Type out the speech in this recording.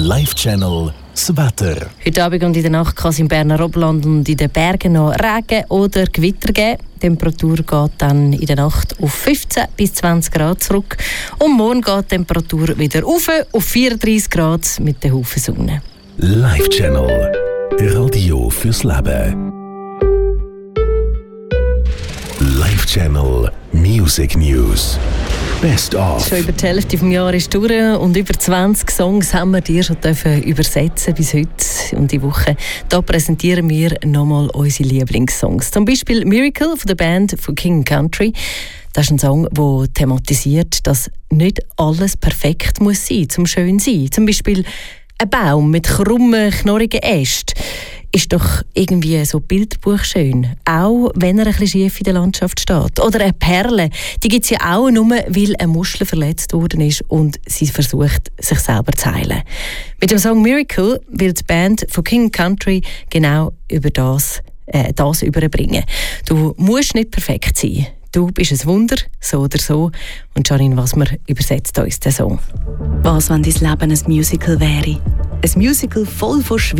Live-Channel das Wetter. Heute Abend und in der Nacht kann es im Berner Oberland und in den Bergen noch Regen oder Gewitter geben. Die Temperatur geht dann in der Nacht auf 15 bis 20 Grad zurück. Und morgen geht die Temperatur wieder auf 34 Grad mit der Haufen Sonne. Live-Channel. Radio fürs Leben. Live-Channel Music News. Best of. Schon über die Hälfte des Jahres ist durch und über 20 Songs haben wir dir schon übersetzen bis heute. Und die Woche da präsentieren wir nochmal unsere Lieblingssongs. Zum Beispiel Miracle von der Band von King Country. Das ist ein Song, der thematisiert, dass nicht alles perfekt muss sein, zum schön sein. Zum Beispiel ein Baum mit krummen, knorrigen Ästen ist doch irgendwie so Bilderbuch schön, auch wenn er ein bisschen schief in der Landschaft steht. Oder eine Perle, die gibt es ja auch nur, weil eine Muschel verletzt worden ist und sie versucht, sich selber zu heilen. Mit dem Song Miracle will die Band von King Country genau über das überbringen. Du musst nicht perfekt sein. Du bist ein Wunder, so oder so. Und Janine Wasmer übersetzt uns den Song. Was, wenn dein Leben ein Musical wäre? Ein Musical voll von